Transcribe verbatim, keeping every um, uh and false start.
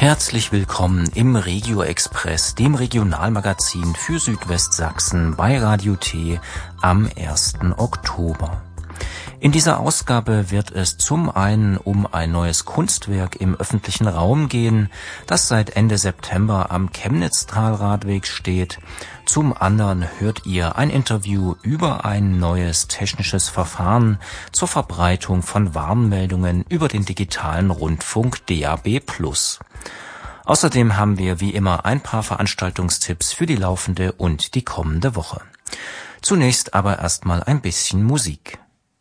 Herzlich willkommen im Regio Express, dem Regionalmagazin für Südwestsachsen bei Radio T am ersten Oktober. In dieser Ausgabe wird es zum einen um ein neues Kunstwerk im öffentlichen Raum gehen, das seit Ende September am Chemnitz-Talradweg steht. Zum anderen hört ihr ein Interview über ein neues technisches Verfahren zur Verbreitung von Warnmeldungen über den digitalen Rundfunk D A B plus. Außerdem haben wir wie immer ein paar Veranstaltungstipps für die laufende und die kommende Woche. Zunächst aber erstmal ein bisschen Musik.